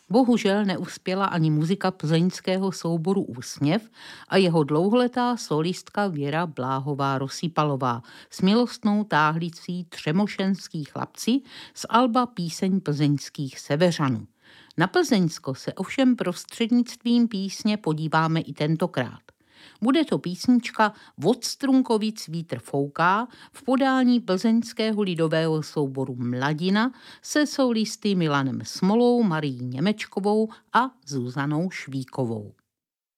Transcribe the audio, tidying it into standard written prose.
Bohužel neuspěla ani muzika plzeňského souboru Úsměv a jeho dlouholetá solistka Věra Bláhová-Rosýpalová s milostnou táhlicí Třemošenský chlapci z alba Píseň plzeňských seveřanů. Na Plzeňsko se ovšem prostřednictvím písně podíváme i tentokrát. Bude to písnička Od Strunkovic vítr fouká v podání plzeňského lidového souboru Mladina se solisty Milanem Smolou, Marií Němečkovou a Zuzanou Švíkovou.